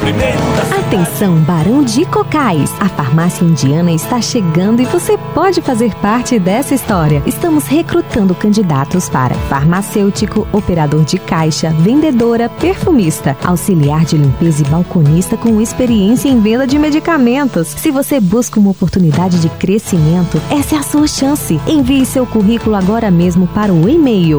primeiro da Atenção, Barão de Cocais! A farmácia indiana está chegando e você pode fazer parte dessa história. Estamos recrutando candidatos para farmacêutico, operador de caixa, vendedora, perfumista, auxiliar de limpeza e balconista com experiência em venda de medicamentos. Se você busca uma oportunidade de crescimento, essa é a sua chance. Envie seu currículo agora mesmo para o e-mail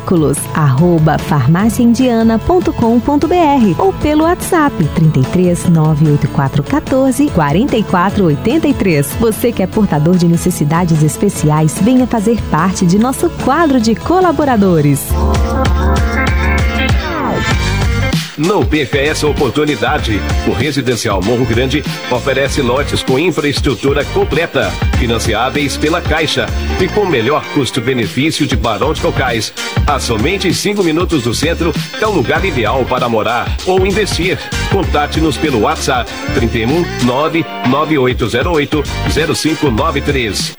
currículos@farmaciaindiana.com.br ou pelo WhatsApp 33 98414 4483. Você que é portador de necessidades especiais, venha fazer parte de nosso quadro de colaboradores. Não perca essa oportunidade. O Residencial Morro Grande oferece lotes com infraestrutura completa, financiáveis pela Caixa e com melhor custo-benefício de Barão de Cocais. A somente 5 minutos do centro é o lugar ideal para morar ou investir. Contate-nos pelo WhatsApp 31 99808 0593.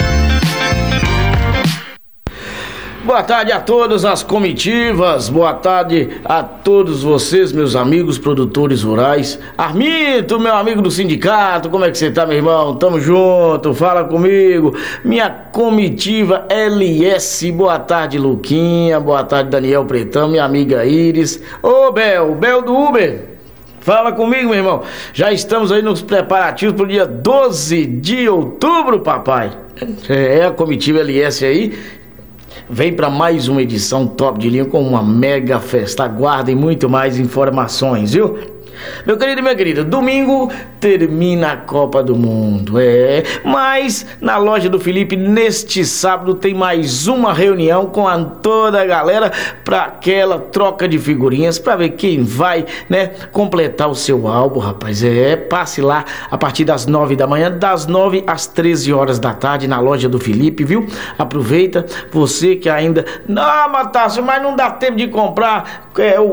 Boa tarde a todas as comitivas, boa tarde a todos vocês, meus amigos produtores rurais. Arminto, meu amigo do sindicato, como é que você tá, meu irmão? Tamo junto, fala comigo. Minha comitiva LS, boa tarde, Luquinha, boa tarde, Daniel Pretão, minha amiga Iris. Ô, Bel do Uber, fala comigo, meu irmão. Já estamos aí nos preparativos pro dia 12 de outubro, papai. É a comitiva LS aí. Vem para mais uma edição top de linha com uma mega festa. Aguardem muito mais informações, viu? Meu querido e minha querida, domingo termina a Copa do Mundo, mas na loja do Felipe neste sábado tem mais uma reunião com toda a galera para aquela troca de figurinhas, para ver quem vai, né, completar o seu álbum, rapaz. Passe lá a partir das 9 da manhã, das 9 às 13 horas da tarde na loja do Felipe, viu? Aproveita, você que ainda... Não, Matácio, mas não dá tempo de comprar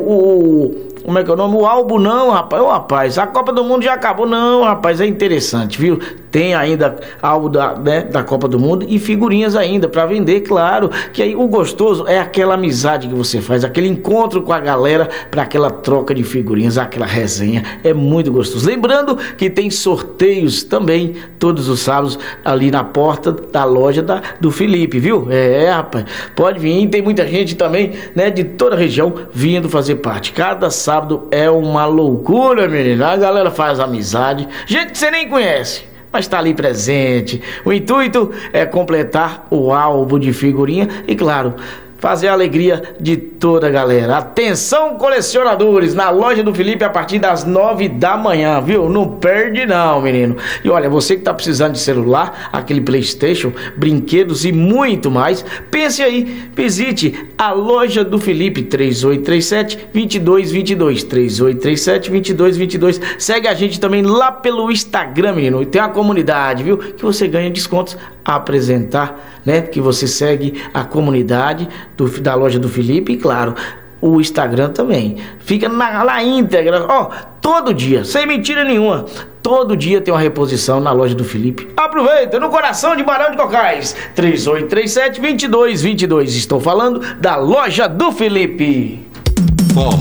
como é que é o nome? O álbum não, rapaz. Ô, rapaz, a Copa do Mundo já acabou. Não, rapaz, é interessante, viu? Tem ainda álbum da Copa do Mundo e figurinhas ainda pra vender, claro. Que aí o gostoso é aquela amizade que você faz, aquele encontro com a galera pra aquela troca de figurinhas, aquela resenha. É muito gostoso. Lembrando que tem sorteios também todos os sábados ali na porta da loja do Felipe, viu? Rapaz, pode vir. Tem muita gente também, né, de toda a região vindo fazer parte. Cada sábado é uma loucura, menina. A galera faz amizade, gente que você nem conhece, mas tá ali presente. O intuito é completar o álbum de figurinha e, claro, fazer a alegria de toda a galera. Atenção, colecionadores, na loja do Felipe a partir das 9 da manhã, viu? Não perde não, menino. E olha, você que tá precisando de celular, aquele PlayStation, brinquedos e muito mais, pense aí, visite a loja do Felipe, 3837-2222, 3837-2222. Segue a gente também lá pelo Instagram, menino. E tem uma comunidade, viu? Que você ganha descontos a apresentar, né? Que você segue a comunidade da loja do Felipe e, claro, o Instagram também. Fica na íntegra, ó, todo dia, sem mentira nenhuma. Todo dia tem uma reposição na loja do Felipe. Aproveita, no coração de Barão de Cocais, 3837-2222. Estou falando da loja do Felipe.